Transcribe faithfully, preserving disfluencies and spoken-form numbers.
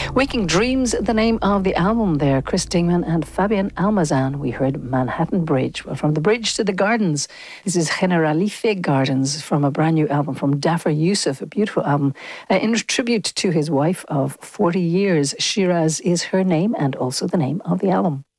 Waking Dreams, the name of the album there. Chris Dingman and Fabian Almazan. We heard Manhattan Bridge. Well, from the bridge to the gardens. This is Generalife Gardens from a brand new album from Daffer Youssef, a beautiful album uh, in tribute to his wife of forty years. Shiraz is her name and also the name of the album.